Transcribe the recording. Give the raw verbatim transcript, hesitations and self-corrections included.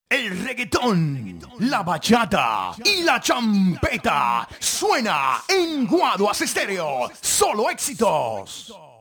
El reggaetón, la bachata y la champeta suena en Guaduas Estéreo. Solo éxitos.